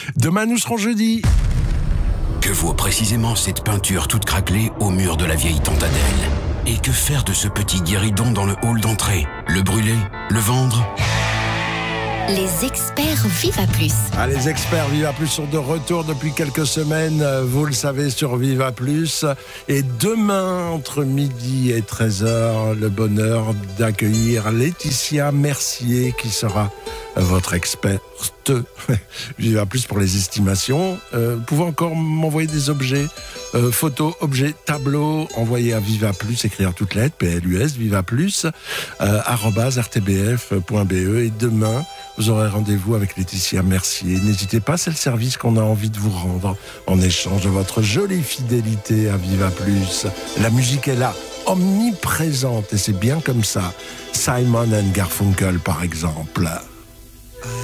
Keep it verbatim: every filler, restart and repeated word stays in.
Demain, nous serons jeudi. Que vaut précisément cette peinture toute craquelée au mur de la vieille tante Adèle? Et que faire de ce petit guéridon dans le hall d'entrée? Le brûler? Le vendre? Les experts Viva Plus. Ah, les experts Viva Plus sont de retour depuis quelques semaines, vous le savez, sur Viva Plus. Et demain, entre midi et treize heures, le bonheur d'accueillir Laetitia Mercier, qui sera votre experte Viva Plus pour les estimations. Euh, vous pouvez encore m'envoyer des objets, euh, photos, objets, tableaux, envoyés à Viva Plus, écrire toutes lettres, P L U S, Viva Plus, euh, arobase r t b f point b e. Et demain, vous aurez rendez-vous avec Laetitia Mercier. N'hésitez pas, c'est le service qu'on a envie de vous rendre en échange de votre jolie fidélité à Viva Plus. La musique est là, omniprésente, et c'est bien comme ça. Simon and Garfunkel, par exemple.